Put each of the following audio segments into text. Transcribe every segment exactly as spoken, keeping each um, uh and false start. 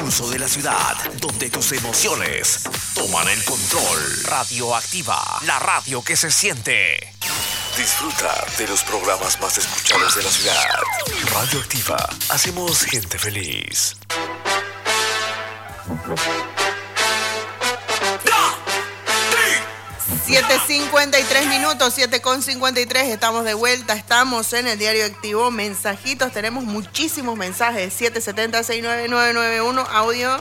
pulso de la ciudad, donde tus emociones toman el control. Radioactiva, la radio que se siente. Disfruta de los programas más escuchados de la ciudad. Radioactiva, hacemos gente feliz. siete cincuenta y tres minutos, siete con cincuenta y tres, estamos de vuelta, estamos en el Diario Activo. Mensajitos, tenemos muchísimos mensajes. siete siete cero, seis nueve nueve nueve uno, audio.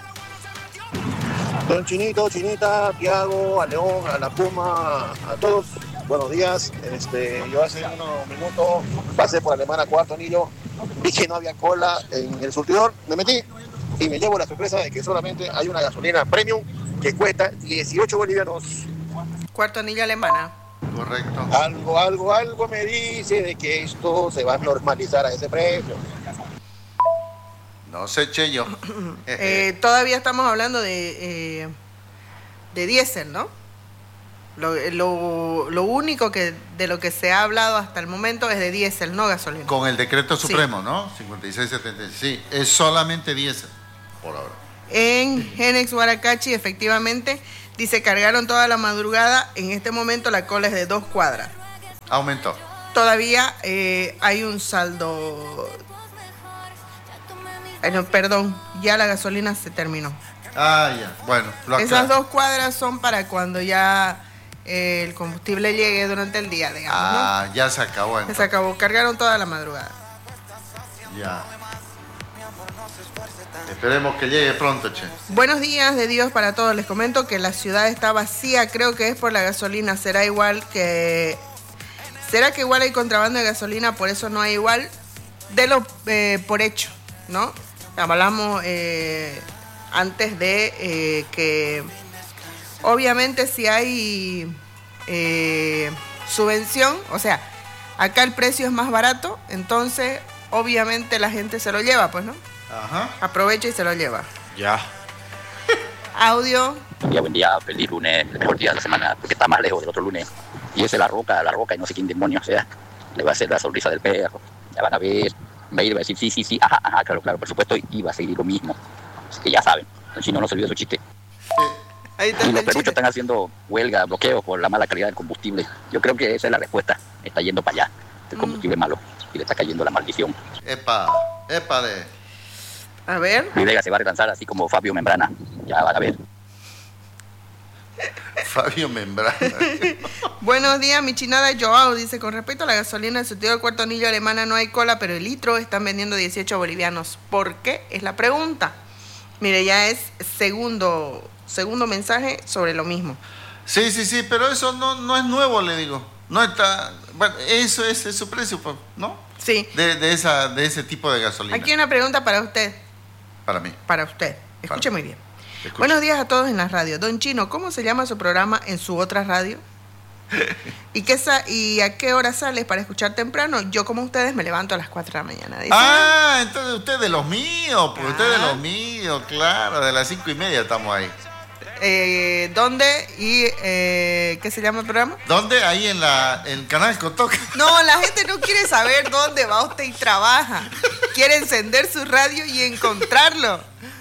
Don Chinito, Chinita, Tiago, a León, a la Puma, a todos, buenos días. Este, yo hace unos minutos pasé por Alemana Cuarto Anillo, vi que no había cola en el surtidor, me metí y me llevo la sorpresa de que solamente hay una gasolina premium que cuesta dieciocho bolivianos. Cuarto Anillo Alemana. Correcto. Algo, algo, algo me dice de que esto se va a normalizar a ese precio. No sé, Cheyo. eh, todavía estamos hablando de, eh, de diésel, ¿no? Lo, lo, lo único que de lo que se ha hablado hasta el momento es de diésel, no gasolina. Con el decreto supremo, sí. ¿no? cincuenta y seis setenta y seis. Sí, es solamente diésel, por ahora. En Genex Huaracachi, efectivamente, dice, cargaron toda la madrugada. En este momento la cola es de dos cuadras. Aumentó. Todavía eh, hay un saldo... Eh, no, perdón, ya la gasolina se terminó. Ah, ya. Bueno, lo Esas dos cuadras son para cuando ya eh, el combustible llegue durante el día, digamos. Ah, ¿no? ya se acabó. Entonces. Ya se acabó. Cargaron toda la madrugada. Ya. Esperemos que llegue pronto, che. Buenos días de Dios para todos. Les comento que la ciudad está vacía. Creo que es por la gasolina. Será igual que... ¿Será que igual hay contrabando de gasolina? Por eso no hay igual. De lo eh, por hecho, ¿no? Hablamos eh, antes de eh, que... Obviamente si hay eh, subvención, o sea, acá el precio es más barato, entonces obviamente la gente se lo lleva, pues, ¿no? Ajá. Aprovecha y se lo lleva. Ya. Audio. Buen día, buen día, feliz lunes, el mejor día de la semana, porque está más lejos del otro lunes. Y ese la roca, la roca y no sé quién demonios sea, le va a hacer la sonrisa del perro. Ya van a ver, va a ir, va a decir sí, sí, sí, ajá, ajá, claro, claro, por supuesto, y va a seguir lo mismo. Así que ya saben, si no, no se olvide su chiste. Ahí está Y los el perruchos chiste. están haciendo huelga, bloqueo por la mala calidad del combustible. Yo creo que esa es la respuesta, está yendo para allá. El combustible Mm. malo y le está cayendo la maldición. Epa, épale. A ver. Mi Vega se va a relanzar así como Fabio Membrana, ya van a ver. Fabio Membrana. Buenos días, mi chinada Joao. Dice, con respecto a la gasolina del surtido del Cuarto Anillo Alemana no hay cola, pero el litro están vendiendo dieciocho bolivianos. ¿Por qué? Es la pregunta. Mire, ya es segundo, segundo mensaje sobre lo mismo. Sí, sí, sí, pero eso no, no es nuevo, le digo. No está... Bueno, eso es, es su precio, pues, ¿no? Sí. De, de, esa, de ese tipo de gasolina. Aquí hay una pregunta para usted. Para mí. Para usted. Escuche Para. muy bien. Escucha. Buenos días a todos en la radio. Don Chino, ¿cómo se llama su programa en su otra radio? ¿Y, qué sa ¿Y a qué hora sales para escuchar temprano? Yo, como ustedes, me levanto a las cuatro de la mañana. Dice, Ah, entonces usted de los míos, pues usted de Ah. los míos, claro, de las cinco y media estamos ahí. eh, ¿dónde y eh, qué se llama el programa? ¿Dónde? Ahí en la en el canal Cotoca. No, la gente no quiere saber dónde va usted y trabaja. Quiere encender su radio y encontrarlo.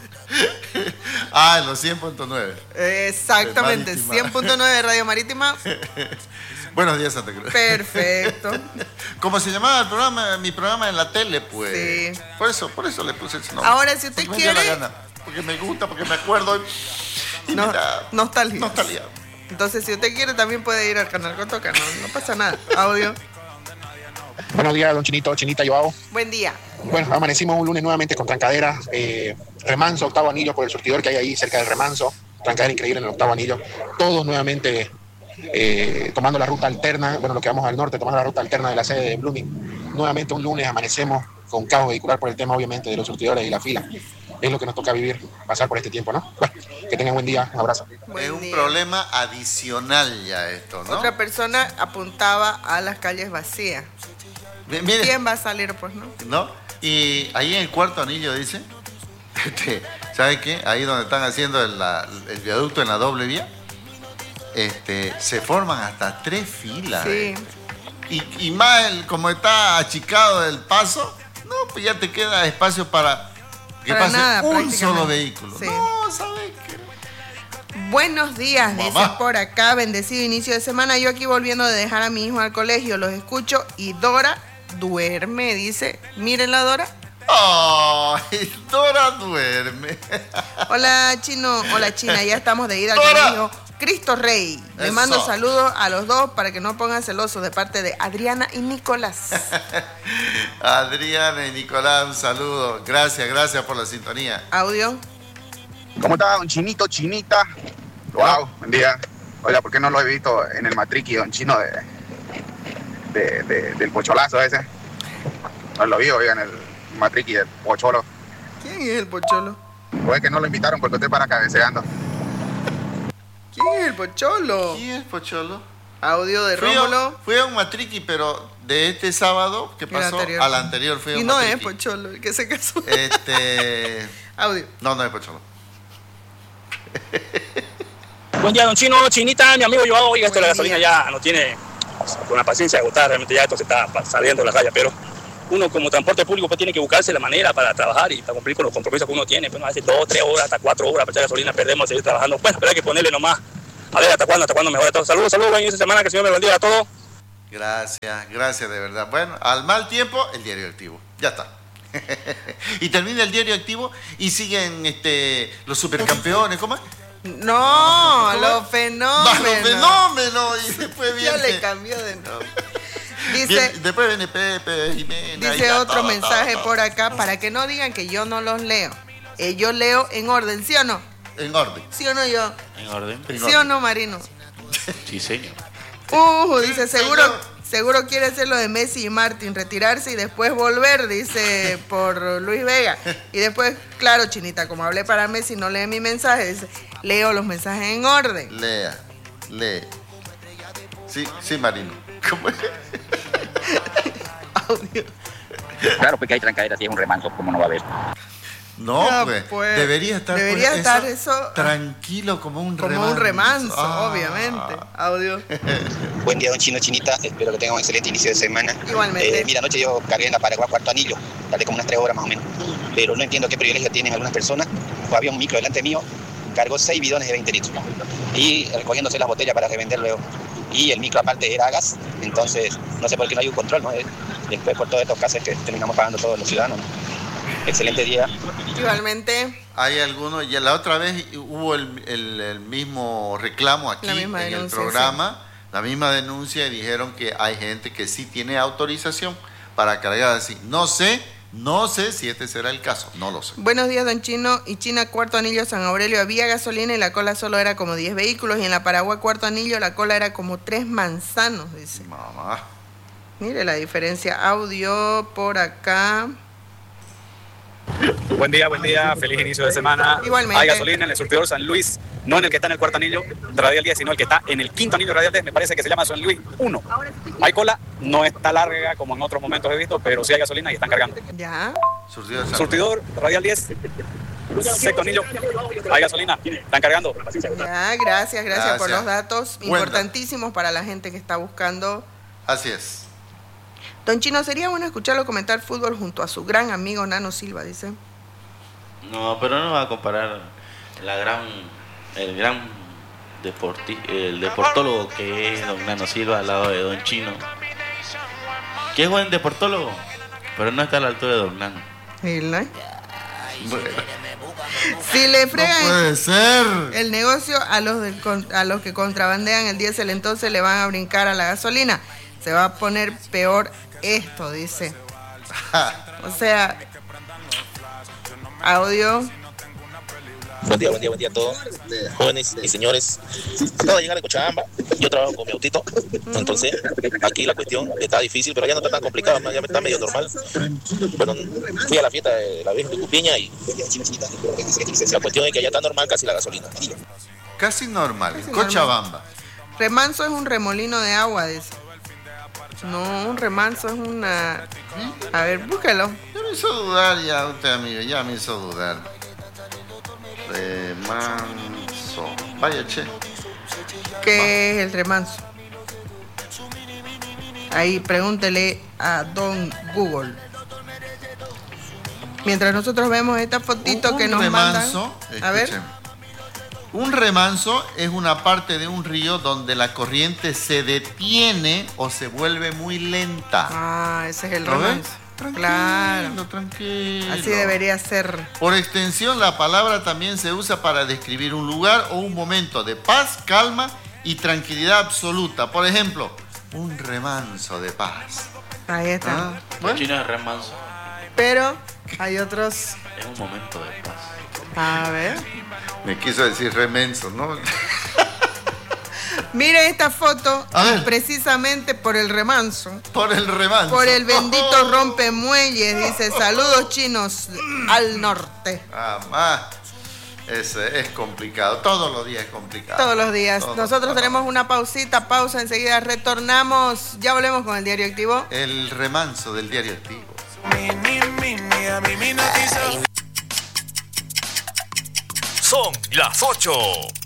Ah, en los cien punto nueve. Exactamente, Marítima. cien punto nueve Radio Marítima. Buenos días, Santa Cruz. Perfecto. ¿Cómo se llamaba el programa? Mi programa en la tele, pues. Sí. Por eso, por eso le puse ese nombre. Ahora, si usted Porque me dio la quiere- gana, porque me gusta, porque me acuerdo. Y No, me da nostalgia. nostalgia. Entonces, si usted quiere, también puede ir al canal Cotoca. No, no pasa nada. Audio. Buenos días, don Chinito, Chinita, Joao. Buen día. Bueno, amanecimos un lunes nuevamente con trancadera, eh, remanso, octavo anillo por el surtidor que hay ahí cerca del remanso, trancadera increíble en el octavo anillo, todos nuevamente eh, tomando la ruta alterna, bueno, lo que vamos al norte, tomando la ruta alterna de la sede de Blooming. Nuevamente un lunes amanecemos con caos vehicular por el tema, obviamente, de los surtidores y la fila. Es lo que nos toca vivir, pasar por este tiempo, ¿no? Bueno, que tengan buen día, un abrazo. Buen es un día. problema adicional ya esto, ¿no? Otra persona apuntaba a las calles vacías. Mi- Mire, ¿Quién va a salir, pues, no? ¿no? Y ahí en el cuarto anillo dice, este, ¿sabe qué? Ahí donde están haciendo el, la- el viaducto en la doble vía, este, se forman hasta tres filas. Sí. eh. Y, y más el, como está achicado el paso, no, pues ya te queda espacio para Que Para pase nada, un prácticamente. solo vehículo. Sí. No, ¿sabes qué? Buenos días, Mamá. dice por acá, bendecido inicio de semana. Yo aquí volviendo de dejar a mi hijo al colegio, los escucho y Dora duerme, dice. Mírenla, Dora. Ay, Dora duerme. Hola, Chino. Hola, China. Ya estamos de ida Dora. con mi hijo Cristo Rey. Le Eso. mando saludos a los dos para que no pongan celosos de parte de Adriana y Nicolás. Adriana y Nicolás, un saludo. Gracias, gracias por la sintonía. Audio. ¿Cómo está, don Chinito, Chinita? Wow, buen día. Oiga, ¿por qué no lo he visto en el matriqui, don Chino, de, de, de- del pocholazo ese? No lo vi, oiga, en el matriqui del pocholo. ¿Quién es el pocholo? O es que no lo invitaron porque usted para cabeceando. ¿Quién es el pocholo? ¿Quién es Pocholo? Audio de Fui Rómulo. a, fui a un matriqui, pero de este sábado que El pasó anterior. al anterior fui a Y un no es matriqui. pocholo el que se casó. Este. Audio. No, no es Pocholo. Buen día, don Chino, Chinita, mi amigo Joao. Oiga, esto de la gasolina ya no tiene una paciencia de agotar, realmente ya esto se está pa- saliendo de la raya, pero uno como transporte público pues tiene que buscarse la manera para trabajar y para cumplir con los compromisos que uno tiene. Pues no, a veces dos, tres horas, hasta cuatro horas para echar gasolina, perdemos, seguir trabajando. Bueno, pero hay que ponerle nomás, a ver hasta cuándo, hasta cuándo mejora todo. Saludos, saludos, buen inicio de semana, que el Señor me bendiga a todos. Gracias, gracias de verdad. Bueno, al mal tiempo, el diario activo. Ya está. Y termina el diario activo y siguen este, los supercampeones. ¿Cómo es? No, ¿Cómo los es? fenómenos. Los fenómenos. Y después Ya viene. le cambió de nombre. Dice, Viene- después viene Pepe, Jimena. y dice ya, otro todo, mensaje todo, por todo. acá para que no digan que yo no los leo. Eh, yo leo en orden, ¿sí o no? En orden. ¿Sí o no yo? En orden. En ¿Sí orden. o no, Marino? Sí, señor. Uh, dice, seguro, Señor. seguro quiere hacer lo de Messi y Martín, retirarse y después volver, dice por Luis Vega. Y después, claro, Chinita, como hablé para Messi, no lee mi mensaje, dice, leo los mensajes en orden. Lea, lee. Sí, sí, Marino. ¿Cómo es? Audio. Claro, porque hay trancadera, si es un remanso, ¿cómo no va a haber? No, Ya, pues, pues, debería estar, debería pues, estar eso, tranquilo como un Como remanso. un remanso, Ah. obviamente. Audio. Buen día, don Chino, Chinita. Espero que tengan un excelente inicio de semana. Igualmente. Eh, mira, anoche yo cargué en la Paraguay Cuarto Anillo, tardé como unas tres horas más o menos. Pero no entiendo qué privilegio tienen algunas personas. Pues había un micro delante mío, cargó seis bidones de veinte litros. Y recogiéndose las botellas para revender luego. Y el micro aparte era a gas, entonces no sé por qué no hay un control, ¿no? Eh, Después por todos estos casos que terminamos pagando todos los ciudadanos, ¿no? Excelente día. Igualmente. Hay algunos, y la otra vez hubo el, el- el mismo reclamo aquí La en misma el denuncia, programa, la misma denuncia, y dijeron que hay gente que sí tiene autorización para cargar así. No sé, no sé si este será el caso, no lo sé. Buenos días, don Chino y China, Cuarto Anillo, San Aurelio. Había gasolina y la cola solo era como diez vehículos. Y en la Paraguay Cuarto Anillo la cola era como tres manzanos, dice. Mamá. Mire la diferencia. Audio por acá. Buen día, buen día, feliz inicio de semana. Igualmente. Hay gasolina en el surtidor San Luis, no en el que está en el cuarto anillo radial diez, sino el que está en el quinto anillo radial diez, me parece que se llama San Luis uno. Hay cola, no está larga como en otros momentos he visto, pero sí hay gasolina y están cargando. Ya. Surtido de San Surtidor radial diez, sexto anillo, hay gasolina, están cargando. Ya, gracias, gracias, por Gracias. los datos Buen dato. importantísimos para la gente que está buscando. Así es. Don Chino, sería bueno escucharlo comentar fútbol junto a su gran amigo Nano Silva, dice. No, pero no va a comparar la gran, el gran deporti, el deportólogo que es don Nano Silva al lado de don Chino. Que es buen deportólogo, pero no está a la altura de don Nano. ¿Verdad? Si le fregan No puede ser. el negocio a los, del con- a los que contrabandean el diésel, entonces le van a brincar a la gasolina. Se va a poner peor esto, dice. O sea, audio. Buen día, buen día, buen día a todos, jóvenes y señores. Acabo de llegar de Cochabamba, yo trabajo con mi autito, entonces aquí la cuestión está difícil, pero ya no está tan complicado, ya está medio normal. Bueno, fui a la fiesta de la Virgen de Cupiña y la cuestión es que ya está normal casi la gasolina. Casi normal, Casi en Cochabamba. Remanso es un remolino de agua, dice. No, un remanso es una... A ver, búscalo. Ya me hizo dudar ya usted, amigo, ya me hizo dudar. Remanso. Vaya, che. ¿Qué es el remanso? Ahí pregúntele a don Google. Mientras nosotros vemos esta fotito un que nos remanso, mandan. A ver. Un remanso es una parte de un río donde la corriente se detiene o se vuelve muy lenta. Ah, ese es el ¿Lo ves? remanso. Tranquilo, Claro. tranquilo. Así debería ser. Por extensión, la palabra también se usa para describir un lugar o un momento de paz, calma y tranquilidad absoluta. Por ejemplo, un remanso de paz. Ahí está. Ah, El bueno. chino es remanso. Pero hay otros. Es un momento de paz. A ver. Me quiso decir remenso, ¿no? Mire esta foto, A ver. precisamente por el remanso. Por el remanso. Por el bendito rompemuelles, dice, saludos chinos al norte. Ah, más. Es, es complicado. Todos los días es complicado. Todos los días. Todos. Nosotros tenemos una pausita, pausa, enseguida retornamos. Ya volvemos con el Diario Activo. El remanso del Diario Activo. Son las ocho